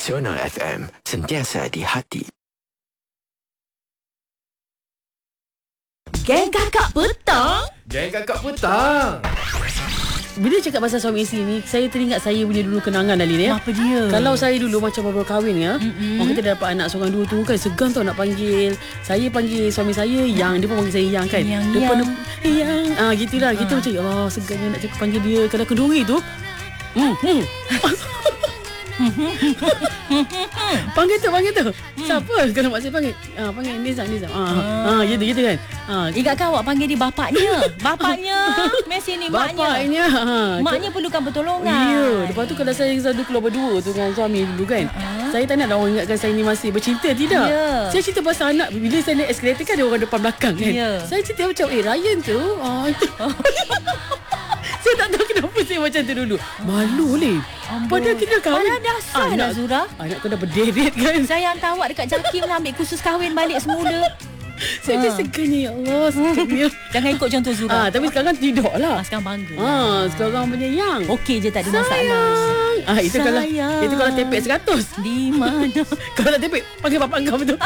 Nasional FM, sentiasa di hati. Geng Kakak Petang. Geng Kakak Petang. Bila cakap pasal suami isteri ni, saya teringat saya punya dulu kenangan Alin ya. Apa dia? Kalau saya dulu macam baru kahwin ya, orang kita dah dapat anak seorang dua tu kan segan tau nak panggil. Saya panggil suami saya Yang, dia pun panggil saya Yang kan. Depan Yang. Gitulah. Kita macam segannya nak cakap panggil dia. Kalau kenduri tu panggil tu. Siapa? Kalau mak saya panggil panggil Nizam. Gitu kan. Ingatkan awak panggil dia bapaknya. Mesej ni maknya. Maknya perlukan pertolongan. Ya. Lepas tu kalau saya selalu keluar berdua tu dengan suami dulu kan, saya tak nak orang ingatkan saya ni masih bercinta. Tidak. Saya cerita pasal anak. Bila saya naik eskalator kan ada orang depan belakang kan. Saya cerita macam Ryan tu saya tak tahu kenapa saya macam tu dulu. Malu ni. Padahal kita kahwin. Padahal dah sah dah Zura. Anak kau dah berderet kan. Saya hantar awak dekat JAKIM lah ambil kursus kahwin balik semula. Saya just segannya. Ya Allah, segannya. Jangan ikut contoh Zura. Tapi sekarang tidak lah. Sekarang bangga. Sekarang punya Yang. Okey je, tak ada masalah. Itu kalau tepek 100. Di mana? Kalau tak tepek, panggil bapak kau betul.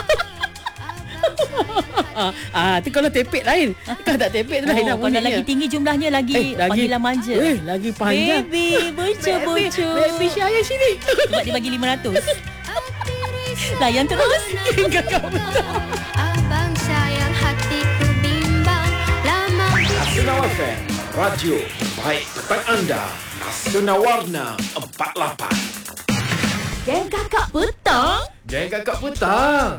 Tu kalau tepek lain. Kalau tak tepek tu lain. Kalau lagi tinggi jumlahnya lagi panggilan manja. Lagi panjang. Baby, bocor. Baby saya sini. Sebab dia bagi 500. Layan terus. Kakak betul. Abang sayang hatiku bimbang lama. Nasional FM, radio baik petang anda. Nasional Warna 48. Geng Kakak Petang. Geng Kakak Petang.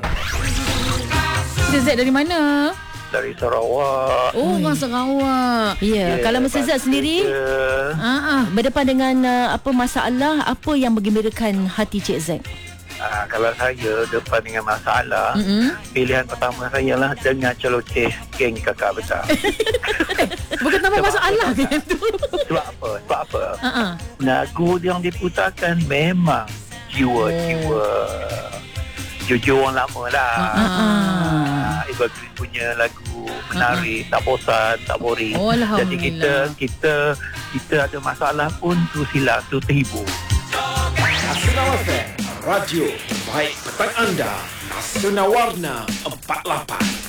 Z dari mana? Dari Sarawak. Oh, orang Sarawak. Ya, kalau Mr. Z sendiri berdepan dengan apa masalah, apa yang menggembirakan hati Cik Z? Kalau saya depan dengan masalah, pilihan pertama saya lah dengar celoteh Geng Kakak Petang. Bukan tambah masalah kan tu. Sebab apa? Lagu yang diputarkan memang jiwa jujur orang lama lah. Ibu punya lagu menarik, tak bosan, tak boring. Jadi kita ada masalah pun tu silap, tu terhibur. Nasional FM, radio baik petang anda. Nasional Warna 48.